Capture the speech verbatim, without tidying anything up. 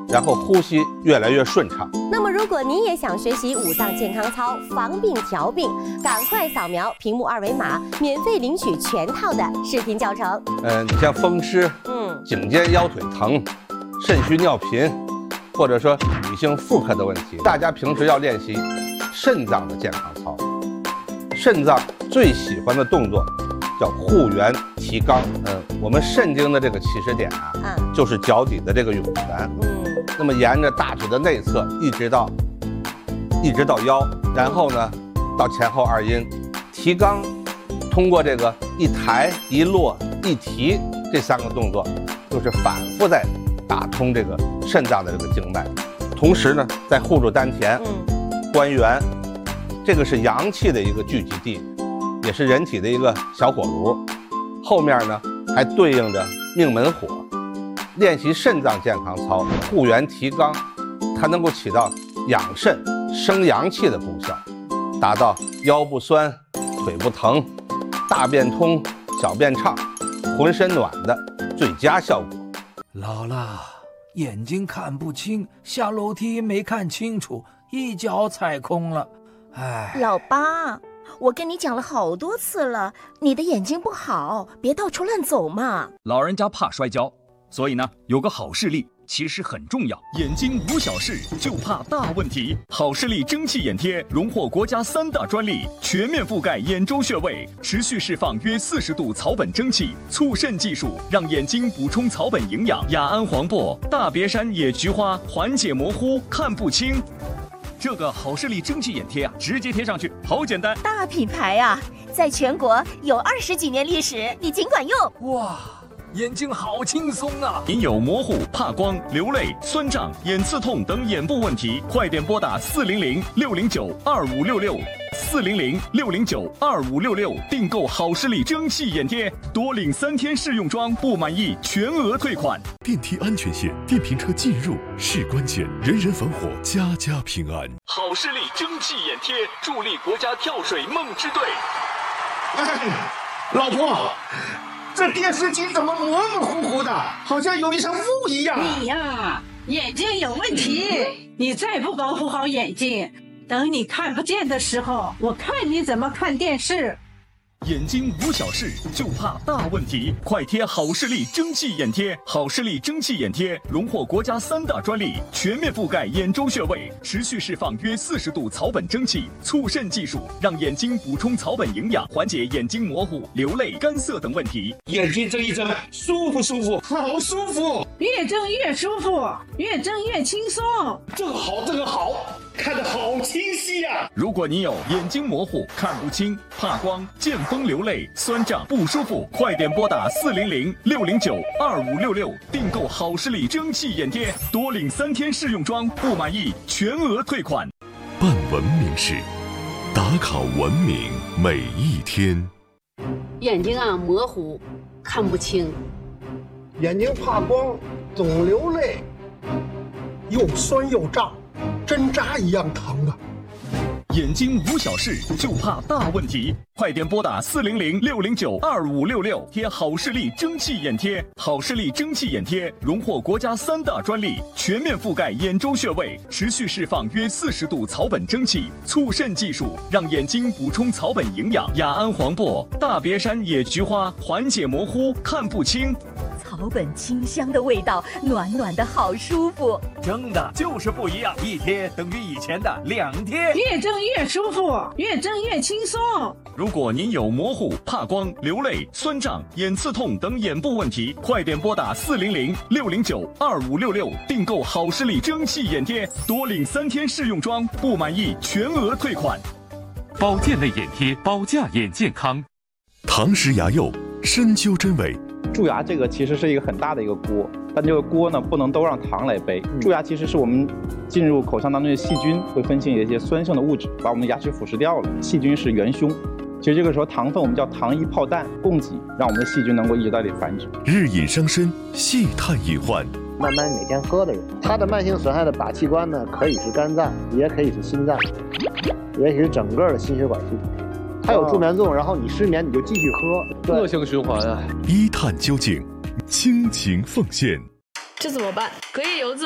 然后呼吸越来越顺畅。 那么，如果你也想学习五脏健康操，防病调病，赶快扫描屏幕二维码，免费领取全套的视频教程。 呃，你像风湿、嗯，颈肩腰腿疼、肾虚尿频，或者说女性妇科的问题，大家平时要练习肾脏的健康操。肾脏最喜欢的动作叫护元提肛。嗯，我们肾经的这个起始点啊，嗯、就是脚底的这个涌泉。嗯，那么沿着大腿的内侧一直到一直到腰，然后呢到前后二阴。提肛通过这个一抬一落一提这三个动作，就是反复在打通这个肾脏的这个经脉，同时呢在护住丹田、嗯、关元，这个是阳气的一个聚集地，也是人体的一个小火炉。后面呢还对应着命门火。练习肾脏健康操，护元提肛，它能够起到养肾生阳气的功效，达到腰不酸腿不疼、大便通小便畅、浑身暖的最佳效果。 姥姥，眼睛看不清，下楼梯没看清楚，一脚踩空了。哎， 老八，我跟你讲了好多次了，你的眼睛不好，别到处乱走嘛。 老人家怕摔跤，所以呢，有个好视力其实很重要。眼睛无小事，就怕大问题。好视力蒸汽眼贴荣获国家三大专利，全面覆盖眼周穴位，持续释放约四十度草本蒸汽，促肾技术让眼睛补充草本营养。雅安黄柏、大别山野菊花缓解模糊看不清。这个好视力蒸汽眼贴啊，直接贴上去，好简单。 大品牌啊，在全国有二十几年历史，你尽管用。 哇，眼睛好轻松啊！ 您有模糊、怕光、流泪、酸胀、眼刺痛等眼部问题，快点拨打四零零六零九二五六六四零零六零九二五六六订购好视力蒸汽眼贴，多领三天试用装，不满意全额退款。 电梯安全线，电瓶车进入是关键，人人防火，家家平安。 好视力蒸汽眼贴助力国家跳水梦之队。 哎，老婆，这电视机怎么模模糊糊的，好像有一层雾一样。 你呀，眼睛有问题，你再不保护好眼睛，等你看不见的时候，我看你怎么看电视。 眼睛无小事，就怕大问题。快贴好视力蒸汽眼贴！好视力蒸汽眼贴荣获国家三大专利，全面覆盖眼周穴位，持续释放约四十度草本蒸汽，促肾技术让眼睛补充草本营养，缓解眼睛模糊、流泪、干涩等问题。 眼睛睁一睁，舒不舒服？好舒服！ 越睁越舒服，越睁越轻松。 这个好，这个好，看得好清晰呀！ 如果你有眼睛模糊、看不清、怕光、见风流泪、酸胀不舒服，快点拨打四零零六零九二五六六订购好视力蒸汽眼贴，多领三天试用装，不满意全额退款。 办文明事，打卡文明每一天。 眼睛啊模糊，看不清， 眼睛怕光，总流泪，又酸又胀，针扎一样疼啊！ 眼睛无小事，就怕大问题。快点拨打四零零六零九二五六六贴好视力蒸汽眼贴。好视力蒸汽眼贴荣获国家三大专利，全面覆盖眼周穴位，持续释放约四十度草本蒸汽，促肾技术让眼睛补充草本营养。雅安黄柏、大别山野菊花缓解模糊看不清。 草本清香的味道，暖暖的好舒服。 蒸的就是不一样，一贴等于以前的两贴。 越蒸越舒服，越蒸越轻松。 如果您有模糊、怕光、流泪、酸胀、眼刺痛等眼部问题，快点拨打四零零六零九二五六六订购好视力蒸汽眼贴，多领三天试用装，不满意全额退款。 保健类眼贴，保驾眼健康。唐氏牙釉，深究真伪。 蛀牙这个其实是一个很大的一个锅，但这个锅呢不能都让糖来背。蛀牙其实是我们进入口腔当中的细菌会分泌一些酸性的物质，把我们的牙齿腐蚀掉了。细菌是元凶，其实这个时候糖分我们叫糖衣炮弹供给，让我们的细菌能够一直在这里繁殖。 日饮伤身，细探隐患。 慢慢每天喝的人，它的慢性损害的靶器官呢，可以是肝脏，也可以是心脏，也可以是整个的心血管系统。它有助眠作用，然后你失眠你就继续喝， 恶性循环啊！ 一探究竟，倾情奉献。 这怎么办？隔夜油渍